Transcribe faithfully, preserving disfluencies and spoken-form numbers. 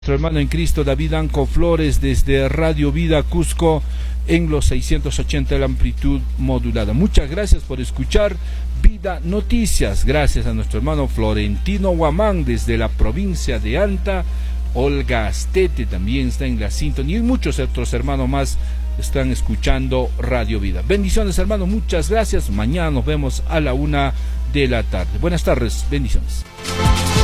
Nuestro hermano en Cristo David Anco Flores desde Radio Vida Cusco en los seiscientos ochenta de la amplitud modulada. Muchas gracias por escuchar Vida Noticias. Gracias a nuestro hermano Florentino Guamán desde la provincia de Anta. Olga Astete también está en la sintonía y muchos otros hermanos más están escuchando Radio Vida. Bendiciones, hermano, muchas gracias. Mañana nos vemos a la una de la tarde. Buenas tardes, bendiciones.